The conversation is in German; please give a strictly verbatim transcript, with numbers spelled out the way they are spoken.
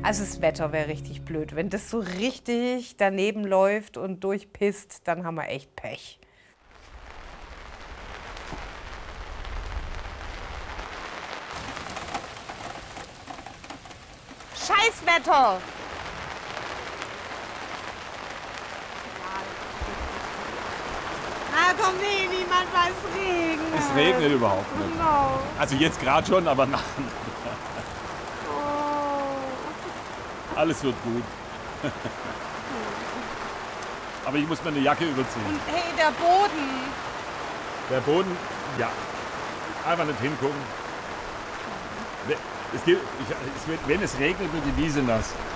Also das Wetter wäre richtig blöd. Wenn das so richtig daneben läuft und durchpisst, dann haben wir echt Pech. Scheißwetter! Ah, komm, nee, niemand weiß regnet. Es regnet überhaupt nicht. No. Also jetzt gerade schon, aber nach. Oh. Alles wird gut. Aber ich muss meine Jacke überziehen. Und hey, der Boden. Der Boden, ja. Einfach nicht hingucken. Es gibt, ich, es wird, wenn es regnet, wird die Wiese nass.